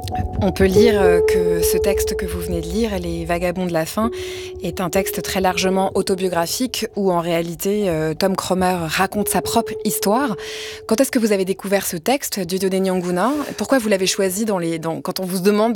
On peut lire que ce texte que vous venez de lire, Les Vagabonds de la faim, est un texte très largement autobiographique où en réalité Tom Cromer raconte sa propre histoire. Quand est-ce que vous avez découvert ce texte, Dieudonné Nianguna ? Pourquoi vous l'avez choisi quand on vous demande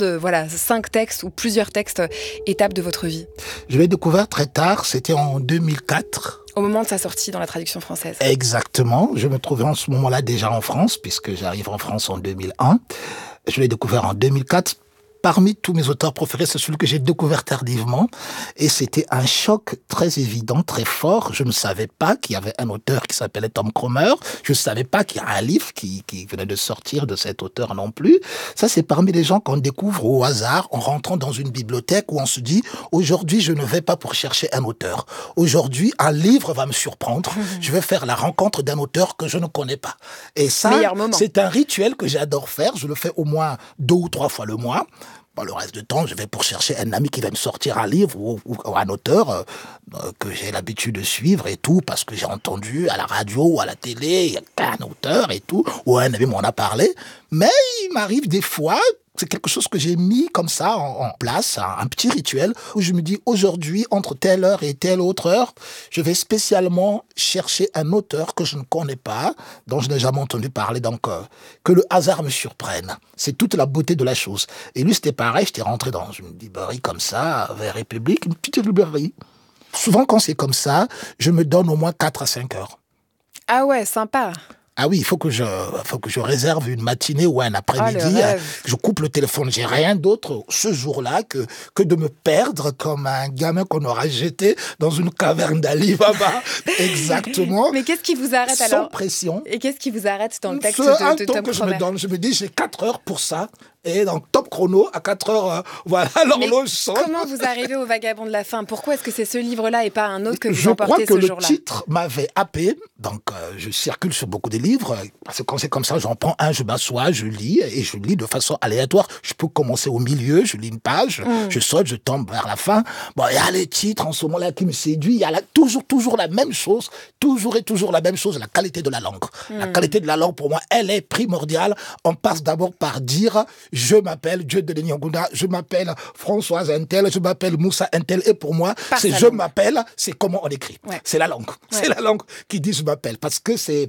5 textes ou plusieurs textes étapes de votre vie ? Je l'ai découvert très tard, c'était en 2004. Au moment de sa sortie dans la traduction française. Exactement. Je me trouvais en ce moment-là déjà en France, puisque j'arrive en France en 2001. Je l'ai découvert en 2004. Parmi tous mes auteurs préférés, c'est celui que j'ai découvert tardivement. Et c'était un choc très évident, très fort. Je ne savais pas qu'il y avait un auteur qui s'appelait Tom Cromer. Je ne savais pas qu'il y a un livre qui venait de sortir de cet auteur non plus. Ça, c'est parmi les gens qu'on découvre au hasard en rentrant dans une bibliothèque où on se dit « Aujourd'hui, je ne vais pas pour chercher un auteur. Aujourd'hui, un livre va me surprendre. Je vais faire la rencontre d'un auteur que je ne connais pas. » Et ça, c'est un rituel que j'adore faire. Je le fais au moins 2 ou 3 fois le mois. Bon, le reste du temps, je vais pour chercher un ami qui va me sortir un livre ou un auteur que j'ai l'habitude de suivre et tout, parce que j'ai entendu à la radio ou à la télé, il y a un auteur et tout, ou un ami m'en a parlé. Mais il m'arrive des fois, c'est quelque chose que j'ai mis comme ça en place, un petit rituel, où je me dis aujourd'hui, entre telle heure et telle autre heure, je vais spécialement chercher un auteur que je ne connais pas, dont je n'ai jamais entendu parler, donc que le hasard me surprenne. C'est toute la beauté de la chose. Et lui, c'était pareil, j'étais rentré dans une librairie comme ça, vers République, une petite librairie. Souvent, quand c'est comme ça, je me donne au moins 4 à 5 heures. Ah ouais, sympa. Ah oui, il faut que je réserve une matinée ou un après-midi. Je coupe le téléphone. J'ai rien d'autre ce jour-là que de me perdre comme un gamin qu'on aura jeté dans une caverne d'Alibaba. Exactement. Mais qu'est-ce qui vous arrête alors ? Sans pression. Et qu'est-ce qui vous arrête dans le texte de Tom que je Cromer ? me donne. Je me dis, j'ai 4 heures pour ça. Et dans top chrono, à 4 heures, voilà, l'horloge sonne. Comment vous arrivez au Vagabond de la faim ? Pourquoi est-ce que c'est ce livre-là et pas un autre que vous emportez ce jour-là ? Je crois que le titre m'avait happé. Donc, je circule sur beaucoup de livres. Parce que quand c'est comme ça, j'en prends un, je m'assois, je lis. Et je lis de façon aléatoire. Je peux commencer au milieu, je lis une page, je saute, je tombe vers la fin. Bon, il y a les titres en ce moment-là qui me séduisent. Il y a toujours la même chose. Toujours et toujours la même chose, la qualité de la langue. La qualité de la langue, pour moi, elle est primordiale. On passe d'abord par dire... Je m'appelle Dieudonné Nianguna, je m'appelle Françoise Intel, je m'appelle Moussa Intel. Et pour moi, c'est je m'appelle, c'est comment on écrit. Ouais. C'est la langue. Ouais. C'est la langue qui dit je m'appelle. Parce que c'est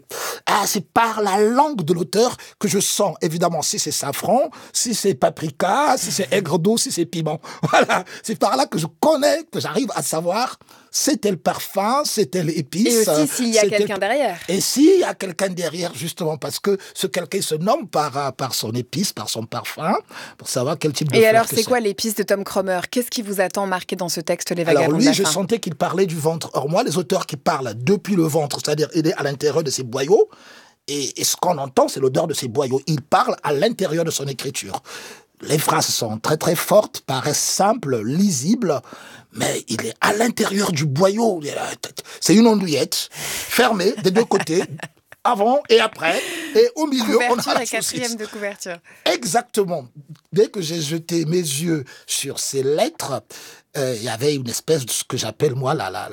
par la langue de l'auteur que je sens, évidemment, si c'est safran, si c'est paprika, si c'est aigre d'eau, si c'est piment. Voilà. C'est par là que je connais, que j'arrive à savoir c'est tel parfum, c'est telle épice. Et aussi s'il y a quelqu'un derrière. Et s'il y a quelqu'un derrière, justement, parce que ce quelqu'un se nomme par son épice, par son parfum, pour savoir quel type de fleur. Et alors, c'est quoi l'épice de Tom Cromer ? Qu'est-ce qui vous attend marqué dans ce texte, Les Vagabonds de la faim ? Alors lui, je sentais qu'il parlait du ventre. Or moi, les auteurs qui parlent depuis le ventre, c'est-à-dire il est à l'intérieur de ses boyaux, et ce qu'on entend, c'est l'odeur de ses boyaux. Il parle à l'intérieur de son écriture. Les phrases sont très très fortes, paraissent simples, lisibles, mais il est à l'intérieur du boyau. C'est une andouillette fermée des 2 côtés, avant et après, et au milieu, on a la saucisse. 4e de couverture. Exactement. Dès que j'ai jeté mes yeux sur ces lettres, il y avait une espèce de ce que j'appelle, moi,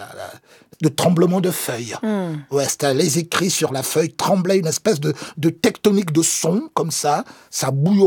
de tremblement de feuilles. Ouais, c'était les écrits sur la feuille tremblaient, une espèce de tectonique de son, comme ça bouillonnait.